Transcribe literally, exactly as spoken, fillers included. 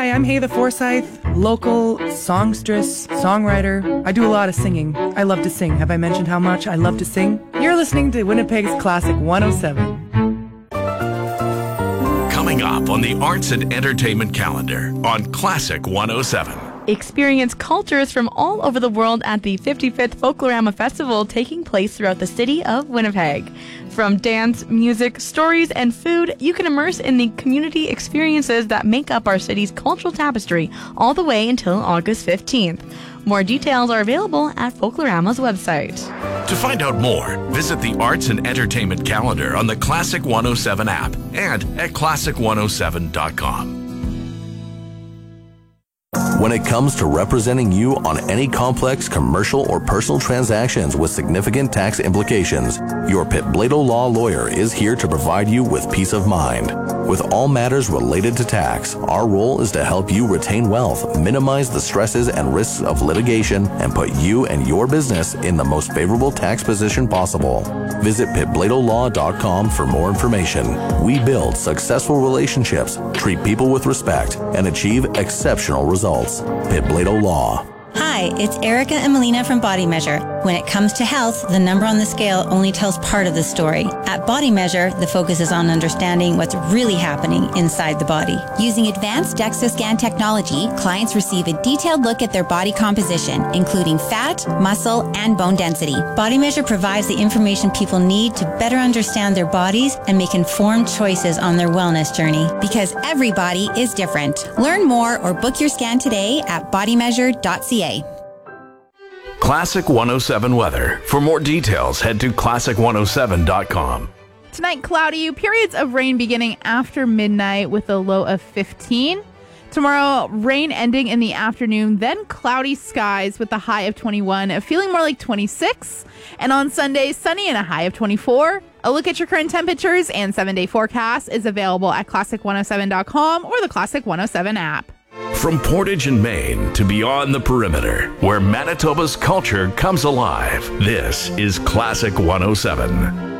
Hi, I'm Hey the Forsyth, local songstress, songwriter. I do a lot of singing. I love to sing. Have I mentioned how much I love to sing? You're listening to Winnipeg's Classic one oh seven. Coming up on the arts and entertainment calendar on Classic one oh seven. Experience cultures from all over the world at the fifty-fifth Folklorama Festival taking place throughout the city of Winnipeg. From dance, music, stories, and food, you can immerse in the community experiences that make up our city's cultural tapestry all the way until August fifteenth. More details are available at Folklorama's website. To find out more, visit the arts and entertainment calendar on the Classic one oh seven app and at classic one oh seven dot com. When it comes to representing you on any complex commercial or personal transactions with significant tax implications, your Pitt Blado Law lawyer is here to provide you with peace of mind. With all matters related to tax, our role is to help you retain wealth, minimize the stresses and risks of litigation, and put you and your business in the most favorable tax position possible. Visit pitt blado law dot com for more information. We build successful relationships, treat people with respect, and achieve exceptional results. Pitt Blado Law. Hi, it's Erica and Melina from Body Measure. When it comes to health, the number on the scale only tells part of the story. At Body Measure, the focus is on understanding what's really happening inside the body. Using advanced DEXA scan technology, clients receive a detailed look at their body composition, including fat, muscle, and bone density. Body Measure provides the information people need to better understand their bodies and make informed choices on their wellness journey. Because every body is different. Learn more or book your scan today at body measure dot c a. Classic one oh seven weather. For more details, head to classic one oh seven dot com. Tonight, cloudy, periods of rain beginning after midnight with a low of fifteen. Tomorrow, rain ending in the afternoon, then cloudy skies with a high of twenty-one, feeling more like twenty-six. And on Sunday, sunny and a high of twenty-four. A look at your current temperatures and seven-day forecast is available at classic one oh seven dot com or the Classic one oh seven app. From Portage in Maine to beyond the perimeter, where Manitoba's culture comes alive, this is Classic one oh seven.